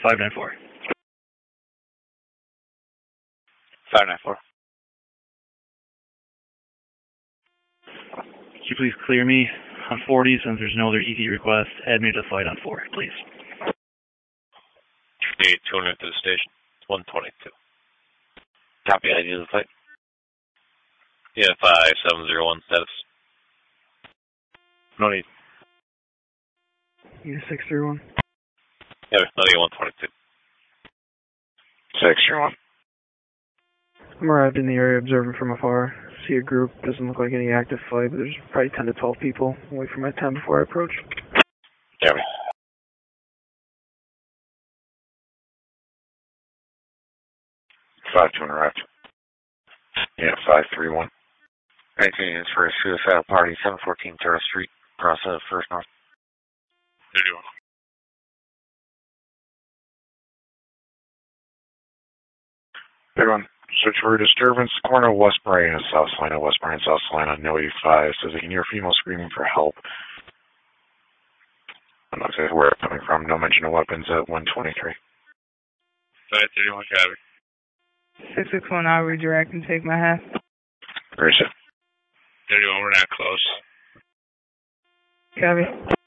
594. 594. Could you please clear me on 40 since there's no other ET request? Add me to the flight on 4, please. 200 to the station. 122. Copy, I need the flight. Yeah, 5701 status. No need. Unit 631. Yeah, no need 122. 631. I'm arrived in the area observing from afar. See a group, doesn't look like any active flight, but there's probably 10 to 12 people. I'll wait for my time before I approach. Copy. 52 arrived. Yeah, 531. 19 units for a suicidal party, 714 Terrace Street, across First North. 31. Big one. Search for a disturbance, corner of West Bryan and South Salina, West Bryan, South Salina, no 85. Says they can hear female screaming for help. I'm not sure where it's coming from. No mention of weapons at 123. 531, copy. 661, I'll redirect and take my half. Where is it? 31, we're not close. Copy.